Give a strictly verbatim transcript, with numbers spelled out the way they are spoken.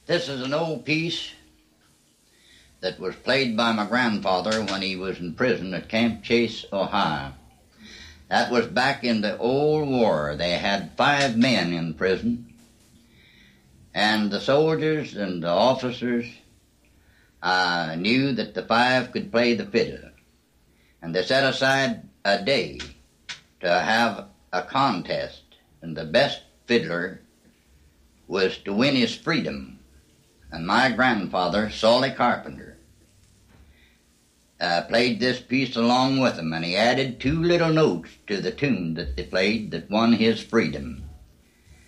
This is an old piece that was played by my grandfather when he was in prison at Camp Chase, Ohio. That was back in the old war. They had five men in prison, and the soldiers and the officers uh, knew that the five could play the fiddle, and they set aside a day to have a contest, and the best fiddler was to win his freedom. And my grandfather, Solly Carpenter, uh, played this piece along with him, and he added two little notes to the tune that they played that won his freedom.